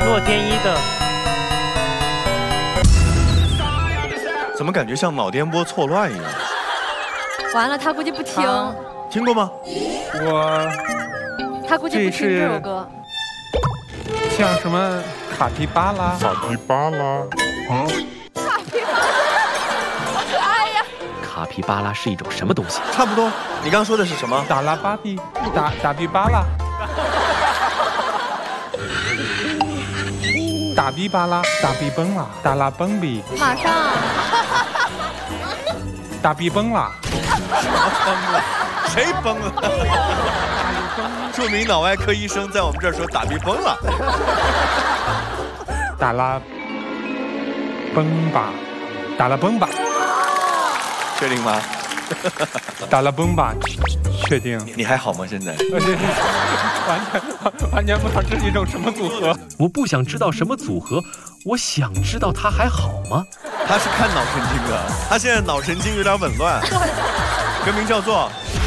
洛天依的。 怎么感觉像脑电波错乱一样？ 完了，他估计不听。 听过吗？ 他估计不听这首歌。 像什么卡皮巴拉？ 卡皮巴拉？ 卡皮巴拉，好可爱呀！ 卡皮巴拉是一种什么东西？ 差不多。你刚刚说的是什么？ 达拉巴比，达比巴拉。打比巴拉，打比崩啦，达拉崩比。 马上。 打比崩啦。 什么崩了？谁崩了？著名脑外科医生在我们这儿说打比崩了。 打拉崩吧，打拉崩吧。 确定吗？ 打拉崩吧，确定。 你还好吗？现在？ 完全不知道这是一种什么组合。 我不想知道什么组合，我想知道他还好吗？ 他是看脑神经的，他现在脑神经有点紊乱。歌名叫做